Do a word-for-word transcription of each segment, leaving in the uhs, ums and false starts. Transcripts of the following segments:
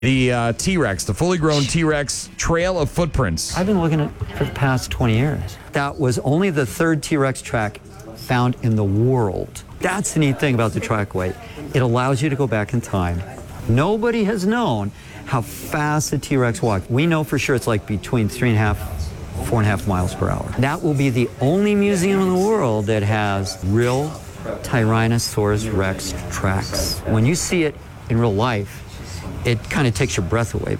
The uh, T-Rex, the fully grown T-Rex trail of footprints. I've been looking at it for the past twenty years. That was only the third T-Rex track found in the world. That's the neat thing about the trackway. It allows you to go back in time. Nobody has known how fast the T-Rex walked. We know for sure it's like between three and a half, four and a half miles per hour. That will be the only museum in the world that has real Tyrannosaurus Rex tracks. When you see it in real life, it kind of takes your breath away.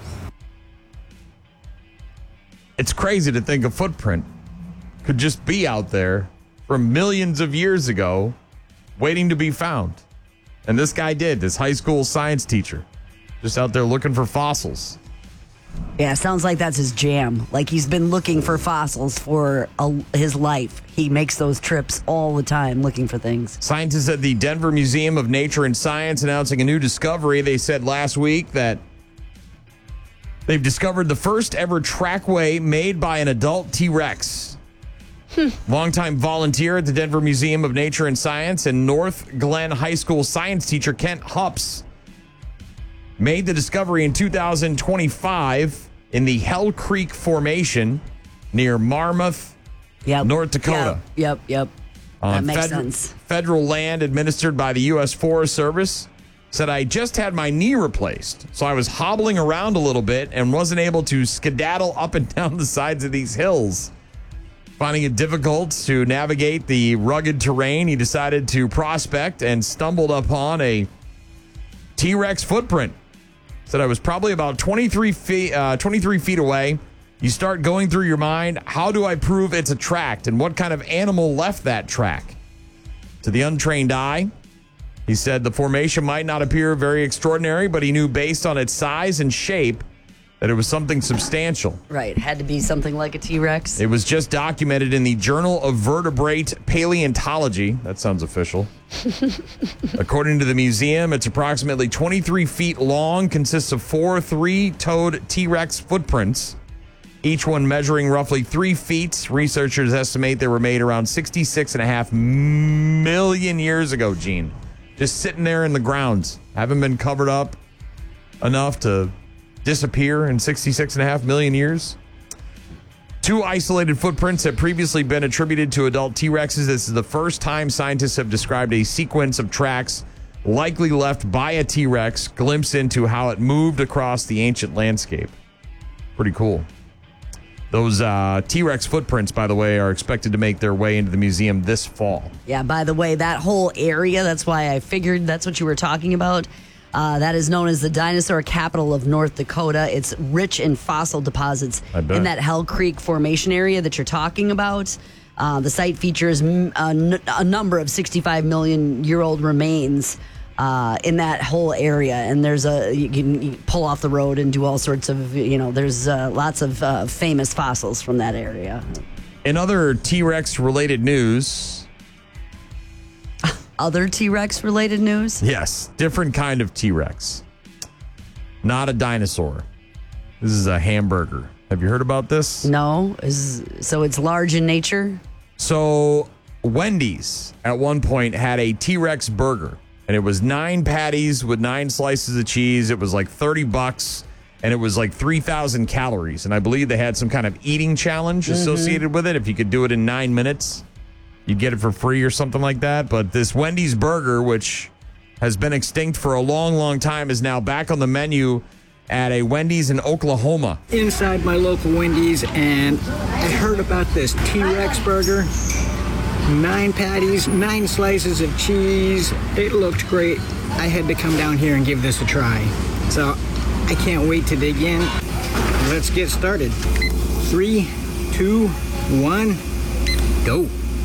It's crazy to think a footprint could just be out there from millions of years ago waiting to be found. And this guy did, this high school science teacher, just out there looking for fossils. Yeah, sounds like that's his jam. Like he's been looking for fossils for a, his life. He makes those trips all the time looking for things. Scientists at the Denver Museum of Nature and Science announcing a new discovery. They said last week that they've discovered the first ever trackway made by an adult T-Rex. Hmm. Longtime volunteer at the Denver Museum of Nature and Science and North Glen High School science teacher Kent Hups made the discovery in two thousand twenty-five in the Hell Creek Formation near Marmarth, yep. North Dakota. Yep, yep, yep. On that makes federal, sense. Federal land administered by the U S Forest Service. Said, I just had my knee replaced, so I was hobbling around a little bit and wasn't able to skedaddle up and down the sides of these hills. Finding it difficult to navigate the rugged terrain, he decided to prospect and stumbled upon a T-Rex footprint. Said I was probably about twenty-three feet, uh, twenty-three feet away. You start going through your mind, how do I prove it's a track and what kind of animal left that track? To the untrained eye, he said the formation might not appear very extraordinary, but he knew based on its size and shape that it was something substantial. Right, had to be something like a T-Rex. It was just documented in the Journal of Vertebrate Paleontology. That sounds official. According to the museum, it's approximately twenty-three feet long, consists of four three-toed T-Rex footprints, each one measuring roughly three feet. Researchers estimate they were made around sixty-six and a half million years ago, Gene. Just sitting there in the grounds. Haven't been covered up enough to disappear in sixty-six and a half million years. Two isolated footprints have previously been attributed to adult T-Rexes. This is the first time scientists have described a sequence of tracks likely left by a T-Rex, glimpse into how it moved across the ancient landscape. Pretty cool. Those uh, T-Rex footprints, by the way, are expected to make their way into the museum this fall. Yeah, by the way, that whole area, that's why I figured that's what you were talking about. Uh, that is known as the dinosaur capital of North Dakota. It's rich in fossil deposits in that Hell Creek Formation area that you're talking about. Uh, the site features m- a, n- a number of sixty-five million year old remains uh, in that whole area. And there's a, you can you pull off the road and do all sorts of, you know, there's uh, lots of uh, famous fossils from that area. In other T-Rex related news... Other T-Rex related news? Yes, different kind of T-Rex. Not a dinosaur. This is a hamburger. Have you heard about this? No. Is, so it's large in nature? So Wendy's at one point had a T-Rex burger, and it was nine patties with nine slices of cheese. It was like thirty bucks, and it was like three thousand calories. And I believe they had some kind of eating challenge mm-hmm. associated with it. If you could do it in nine minutes, you'd get it for free or something like that. But this Wendy's burger, which has been extinct for a long, long time, is now back on the menu at a Wendy's in Oklahoma. Inside my local Wendy's, and I heard about this T-Rex burger. Nine patties, nine slices of cheese. It looked great. I had to come down here and give this a try. So I can't wait to dig in. Let's get started. Three, two, one, go.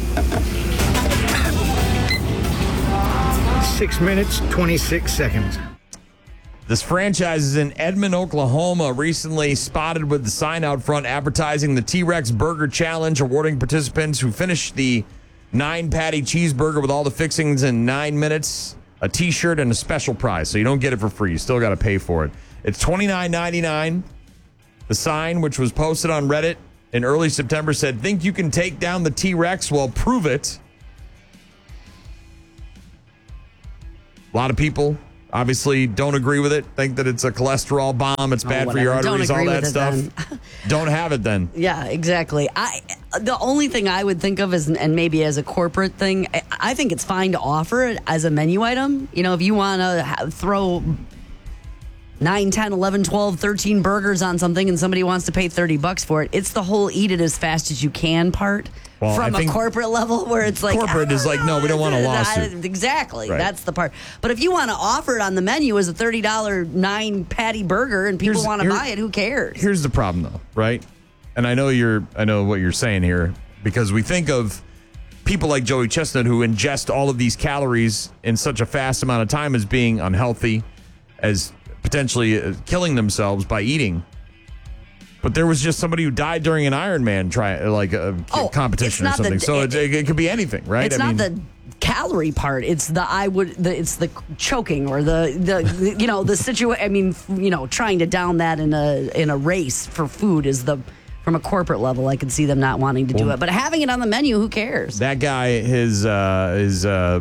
Six minutes, twenty-six seconds. This franchise is in Edmond, Oklahoma, recently spotted with the sign out front advertising the T-Rex Burger Challenge, awarding participants who finish the nine-patty cheeseburger with all the fixings in nine minutes, a T-shirt, and a special prize. So you don't get it for free. You still got to pay for it. It's twenty-nine ninety-nine. The sign, which was posted on Reddit in early September, said, "Think you can take down the T-Rex? Well, prove it." A lot of people obviously don't agree with it. Think that it's a cholesterol bomb. It's Oh, bad for your whatever. Don't arteries, all agree that with it stuff. then. Don't have it then. Yeah, exactly. I the only thing I would think of is, and maybe as a corporate thing, I, I think it's fine to offer it as a menu item. You know, if you want to ha- throw nine, ten, eleven, twelve, thirteen burgers on something and somebody wants to pay thirty bucks for it, it's the whole eat it as fast as you can part. Well, from I a think corporate level where it's like corporate is like, no, we don't want a lawsuit. Exactly. Right. That's the part. But if you want to offer it on the menu as a thirty dollars nine patty burger and people Here's- want to here- buy it, who cares? Here's the problem, though, right? And I know you're, I know what you're saying here, because we think of people like Joey Chestnut who ingest all of these calories in such a fast amount of time as being unhealthy, as potentially uh, killing themselves by eating. But there was just somebody who died during an Ironman try like a Oh, competition or it's not something. the- so it- it, it, could be anything, right? It's I not mean, the calorie part. It's the I would. The, it's the choking or the, the, the you know the situation. I mean, you know, trying to down that in a in a race for food is the from a corporate level. I can see them not wanting to do Well, it, but having it on the menu, who cares? that guy, his uh, his uh,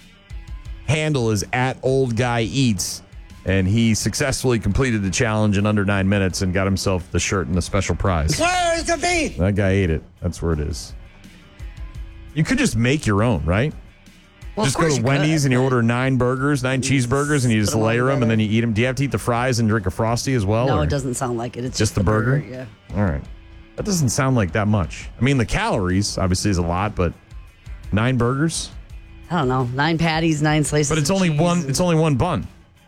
handle is at Old Guy Eats. And he successfully completed the challenge in under nine minutes and got himself the shirt and the special prize. Where's the beef? That guy ate it. That's where it is. You could just make your own, right? Well, just of go course to you Wendy's could, and you but- order nine burgers, nine cheeseburgers, and you just put 'em all layer them and together. then you eat them. Do you have to eat the fries and drink a Frosty as well? No, or it doesn't sound like it. It's Just the burger? Yeah. All right. That doesn't sound like that much. I mean, the calories obviously is a lot, but nine burgers? I don't know. Nine patties, nine slices. But it's of only cheese one. and- It's only one bun.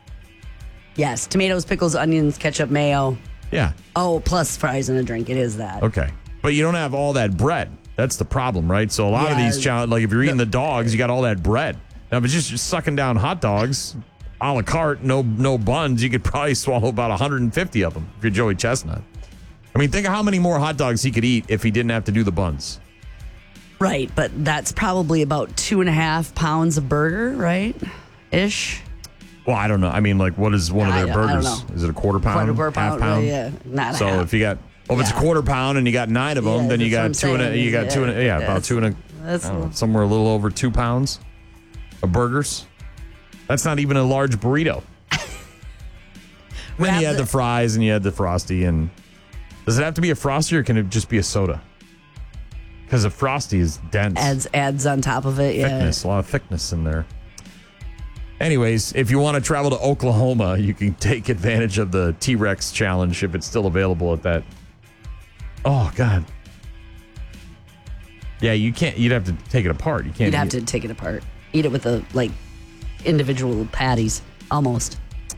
Yes, tomatoes, pickles, onions, ketchup, mayo. Yeah. Oh, plus fries and a drink. It is that. Okay. But you don't have all that bread. That's the problem, right? So a lot of Yeah. these challenge, like if you're eating the dogs, you got all that bread. Now, if it's just, just sucking down hot dogs, a la carte, no no buns, you could probably swallow about one hundred fifty of them if you're Joey Chestnut. I mean, think of how many more hot dogs he could eat if he didn't have to do the buns. Right, but that's probably about two and a half pounds of burger, right? Ish. Well, I don't know. I mean, like, what is one I of their don't- I don't burgers? know. Is it a quarter pound? Quarter half pound, pound? yeah, not a So half. if you got, well, if it's a Yeah. quarter pound and you got nine of them, Yeah, then you that's got what I'm two and a, saying. you got two and a, yeah, Yeah, about that's- two and a, that's I don't know, a- somewhere a little over two pounds of burgers. That's not even a large burrito. Then Wrap you had the- the fries and you had the Frosty. And does it have to be a Frosty or can it just be a soda? Because a Frosty is dense. Adds adds on top of it. Yeah. Thickness, a lot of thickness in there. Anyways, if you want to travel to Oklahoma, you can take advantage of the T-Rex challenge if it's still available at that. Oh, God. Yeah, you can't, you'd have to take it apart. You can't. You'd have eat- to take it apart. Eat it with the like individual patties, almost.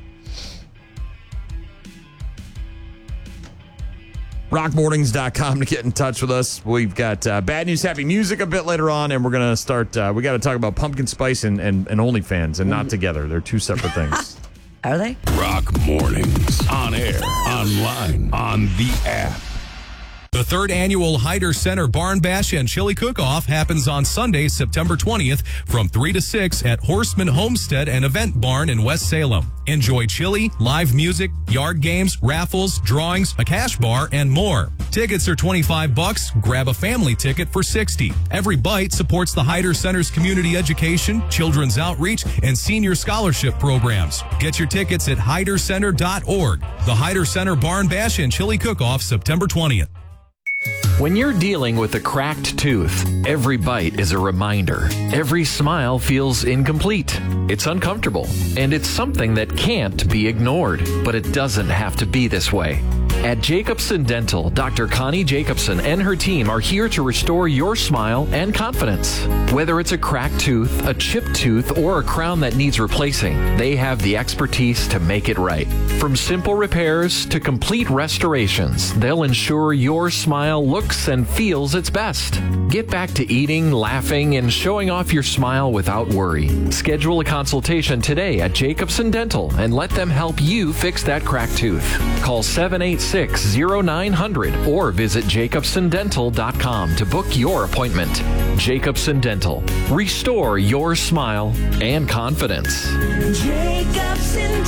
rock mornings dot com to get in touch with us. We've got uh, bad news, happy music a bit later on, and we're going to start. Uh, we got to talk about pumpkin spice and, and, and OnlyFans, and not together. They're two separate things. Are they? Rock Mornings. On air, online, on the app. The third annual Hyder Center Barn Bash and Chili Cook-Off happens on Sunday, September twentieth from three to six at Horseman Homestead and Event Barn in West Salem. Enjoy chili, live music, yard games, raffles, drawings, a cash bar, and more. Tickets are twenty-five bucks. Grab a family ticket for sixty. Every bite supports the Hyder Center's community education, children's outreach, and senior scholarship programs. Get your tickets at hyder center dot org. The Hyder Center Barn Bash and Chili Cook-Off, September twentieth. When you're dealing with a cracked tooth, every bite is a reminder. Every smile feels incomplete. It's uncomfortable, and it's something that can't be ignored. But it doesn't have to be this way. At Jacobson Dental, Doctor Connie Jacobson and her team are here to restore your smile and confidence. Whether it's a cracked tooth, a chipped tooth, or a crown that needs replacing, they have the expertise to make it right. From simple repairs to complete restorations, they'll ensure your smile looks and feels its best. Get back to eating, laughing, and showing off your smile without worry. Schedule a consultation today at Jacobson Dental and let them help you fix that cracked tooth. Call seven eight six, zero nine hundred or visit jacobson dental dot com to book your appointment. Jacobson Dental. Restore your smile and confidence. Jacobson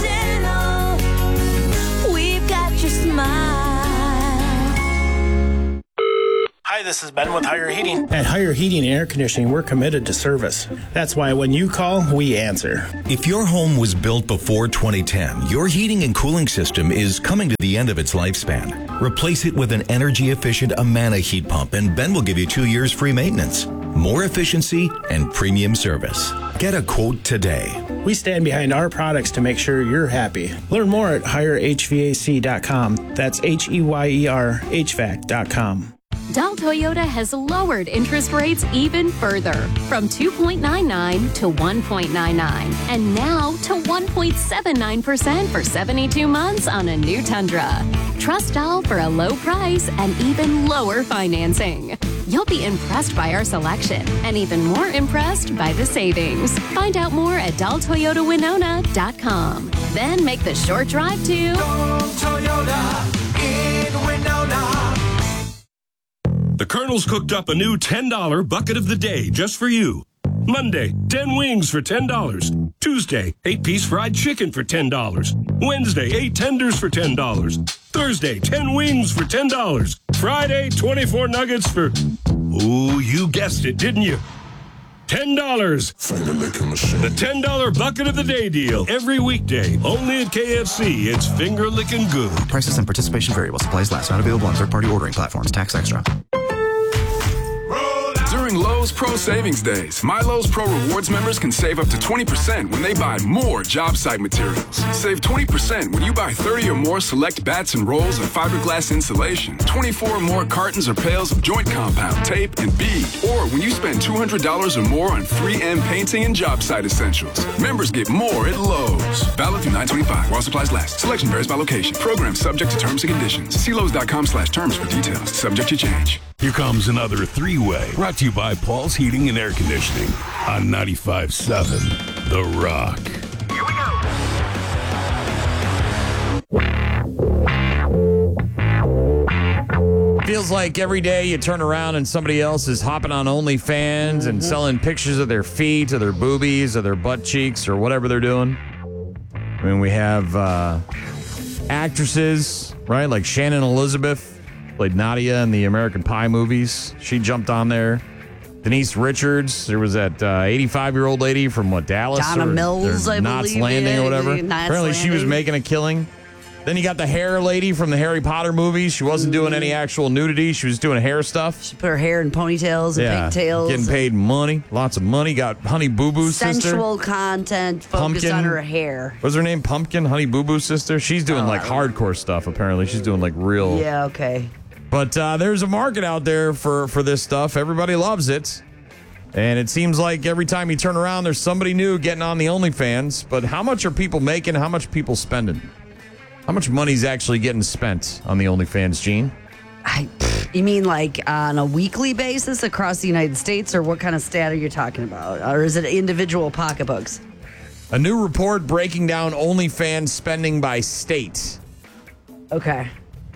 Dental, we've got your smile. Hi this is Ben with Higher Heating. At Higher Heating and Air Conditioning, we're committed to service. That's why when you call, we answer. If your home was built before twenty ten, your heating and cooling system is coming to the end of its lifespan. Replace it with an energy-efficient Amana heat pump, and Ben will give you two years free maintenance, more efficiency, and premium service. Get a quote today. We stand behind our products to make sure you're happy. Learn more at higher H V A C dot com. That's H E Y E R H V A C dot com. Dahl Toyota has lowered interest rates even further, from two point nine nine to one point nine nine, and now to one point seven nine percent for seventy-two months on a new Tundra. Trust Dahl for a low price and even lower financing. You'll be impressed by our selection and even more impressed by the savings. Find out more at Dahl Toyota Winona dot com. Then make the short drive to Dahl Toyota in Winona. The Colonel's cooked up a new ten dollar bucket of the day just for you. Monday, ten wings for ten dollars. Tuesday, eight piece fried chicken for ten dollars. Wednesday, eight tenders for ten dollars. Thursday, ten wings for ten dollars. Friday, twenty-four nuggets for... Ooh, you guessed it, didn't you? ten dollars. The ten dollar bucket of the day deal. Every weekday. Only at K F C. It's finger licking good. Prices and participation vary while supplies last. Not available on third-party ordering platforms. Tax extra. During Lowe's Pro Savings Days, My Lowe's Pro Rewards members can save up to twenty percent when they buy more job site materials. Save twenty percent when you buy thirty or more select bats and rolls of fiberglass insulation, twenty-four or more cartons or pails of joint compound, tape, and bead. Or when you spend two hundred dollars or more on three M painting and job site essentials. Members get more at Lowe's. Valid through nine twenty-five while supplies last. Selection varies by location. Program subject to terms and conditions. See Lowe's.com slash terms for details. Subject to change. Here comes another three-way, brought to you by Paul's Heating and Air Conditioning on ninety-five point seven The Rock. Here we go. Feels like every day you turn around and somebody else is hopping on OnlyFans mm-hmm. and selling pictures of their feet or their boobies or their butt cheeks or whatever they're doing. I mean, we have uh, actresses, right? Like Shannon Elizabeth. Played Nadia in the American Pie movies. She jumped on there. Denise Richards. There was that uh, eighty-five-year-old lady from, what, Dallas? Donna or, Mills, or I Knots believe. Landing yeah, or whatever. Knots Apparently she was Landing. making a killing. Then you got the hair lady from the Harry Potter movies. She wasn't doing any actual nudity. She was doing hair stuff. She put her hair in ponytails and yeah, pigtails. Getting paid money. Lots of money. Got Honey Boo Boo's sister. Sensual content focused Pumpkin. on her hair. What's her name? Pumpkin? Honey Boo Boo's sister? She's doing Oh, like hardcore stuff, apparently. She's doing like real... Yeah, okay. But uh, there's a market out there for, for this stuff. Everybody loves it. And it seems like every time you turn around, there's somebody new getting on the OnlyFans. But how much are people making? How much are people spending? How much money's actually getting spent on the OnlyFans, Gene? I, you mean like on a weekly basis across the United States, or what kind of stat are you talking about? Or is it individual pocketbooks? A new report breaking down OnlyFans spending by state. Okay.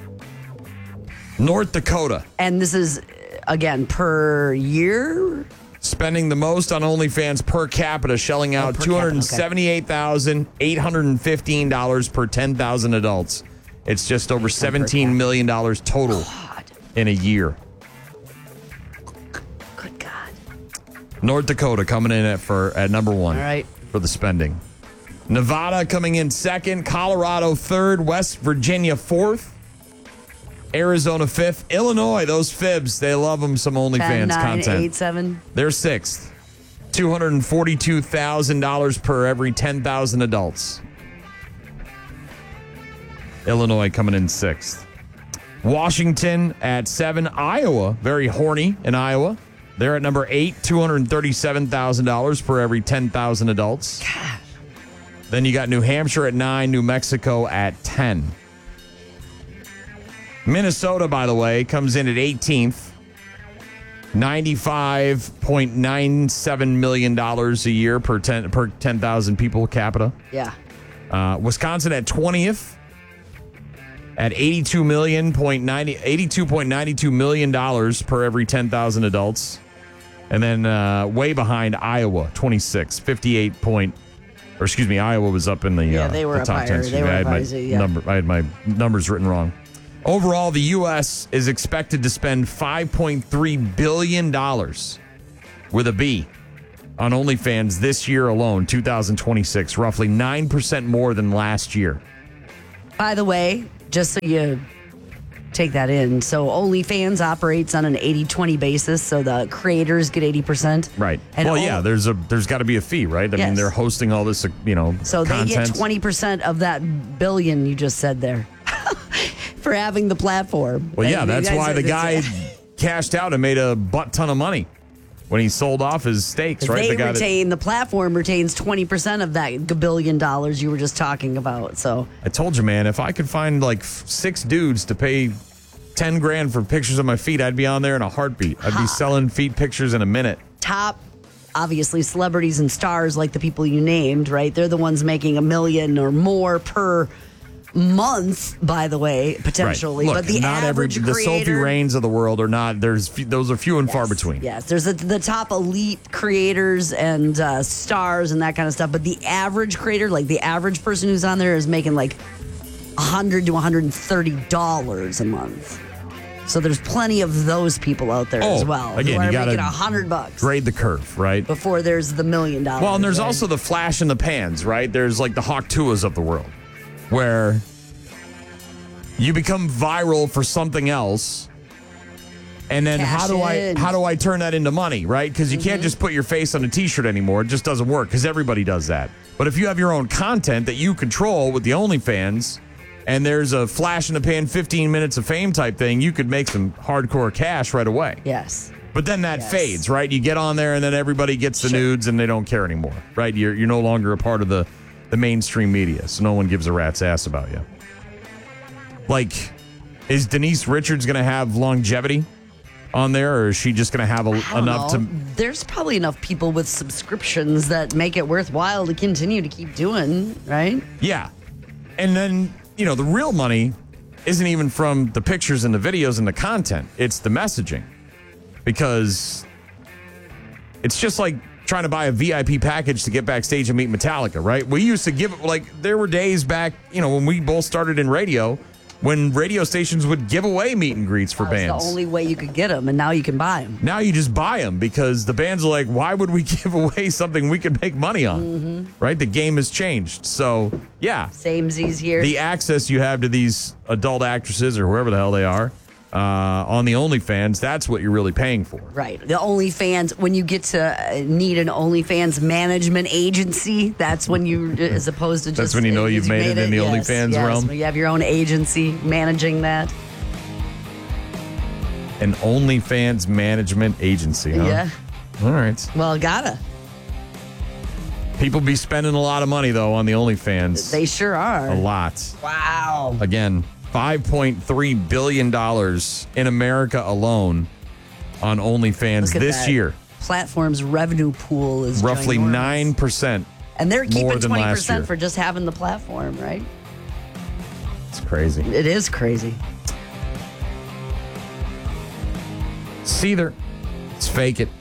North Dakota. And this is, again, per year? Spending the most on OnlyFans per capita, shelling out oh, two hundred seventy-eight thousand eight hundred fifteen dollars per ten thousand adults. It's just over seventeen million dollars total God. in a year. Good God. North Dakota coming in at for at number one All right. for the spending. Nevada coming in second, Colorado third, West Virginia fourth, Arizona fifth, Illinois, those fibs, they love them some OnlyFans ten, nine, content. eight, seven. They're sixth. two hundred forty-two thousand dollars per every ten thousand adults. Illinois coming in sixth. Washington at seven. Iowa, very horny in Iowa. They're at number eight, two hundred thirty-seven thousand dollars per every ten thousand adults. God. Then you got New Hampshire at nine, New Mexico at ten. Minnesota, by the way, comes in at eighteenth. ninety-five point nine seven million dollars a year per ten per ten thousand people capita. Yeah. Uh, Wisconsin at twentieth at eighty-two million point ninety eighty-two point nine two million dollars per every ten thousand adults. And then uh, way behind Iowa, twenty-six, fifty-eight point or excuse me, Iowa was up in the, yeah, uh, they were the up top higher. ten. They were I had up my higher, yeah. number I had my numbers written wrong. Overall, the U S is expected to spend five point three billion dollars with a B on OnlyFans this year alone, two thousand twenty-six, roughly nine percent more than last year. By the way, just so you take that in, so OnlyFans operates on an eighty twenty basis, so the creators get eighty percent. Right. And well, all- yeah, there's a there's got to be a fee, right? I mean, Yes. they're hosting all this, you know, So they content. get twenty percent of that billion you just said there for having the platform. Well, yeah, And you that's guys why are- the guy it's- cashed out and made a butt ton of money when he sold off his stakes, right? They the guy that- retain, the platform retains twenty percent of that billion dollars you were just talking about. So I told you, man, if I could find like f- six dudes to pay ten grand for pictures of my feet, I'd be on there in a heartbeat. I'd be selling feet pictures in a minute. top, obviously, celebrities and stars like the people you named, right? They're the ones making a million or more per month, by the way, potentially. Right. Look, but the not every average the Sophie creator, Rains of the world are not. There's few, those are few and far between. yes, there's a, the top elite creators and uh, stars and that kind of stuff. But the average creator, like the average person who's on there, is making like one hundred to one hundred thirty dollars a month. So there's plenty of those people out there Oh, as well. again, who are you gotta making a hundred bucks Grade the curve, right? before there's the million dollars. Well, and there's right? also the flash in the pans, right? There's like the Hawk Tuas of the world, where you become viral for something else, and then Cash how do in. I how do I turn that into money, right? Because you Mm-hmm. can't just put your face on a T-shirt anymore. It just doesn't work because everybody does that. But if you have your own content that you control with the OnlyFans, and there's a flash in the pan, fifteen minutes of fame type thing, you could make some hardcore cash right away. Yes. But then that fades, right? You get on there and then everybody gets the nudes and they don't care anymore, right? You're you're no longer a part of the, the mainstream media, so no one gives a rat's ass about you. Like, is Denise Richards going to have longevity on there, or is she just going to have a, I don't enough know. to... There's probably enough people with subscriptions that make it worthwhile to continue to keep doing, right? Yeah. And then, you know, the real money isn't even from the pictures and the videos and the content. It's the messaging. Because it's just like trying to buy a V I P package to get backstage and meet Metallica, right? We used to give, like, there were days back, you know, when we both started in radio, when radio stations would give away meet and greets for That was bands. the only way you could get them, and now you can buy them. Now you just buy them because the bands are like, why would we give away something we could make money on? Mm-hmm. Right? The game has changed. So, yeah. Same Z's here. The access you have to these adult actresses or whoever the hell they are uh, on the OnlyFans, that's what you're really paying for. Right. The OnlyFans, when you get to uh, need an OnlyFans management agency, that's when you, as opposed to just. That's when you know you've made it in the yes, OnlyFans yes, realm? when you have your own agency managing that. An OnlyFans management agency, huh? Yeah. All right. Well, gotta. People be spending a lot of money, though, on the OnlyFans. They sure are. A lot. Wow. Again, five point three billion dollars in America alone on OnlyFans Look at this that. year. Platform's revenue pool is Roughly ginormous. nine percent. And they're more keeping than twenty last percent year. for just having the platform, right? It's crazy. It is crazy. Seether. Let's fake it.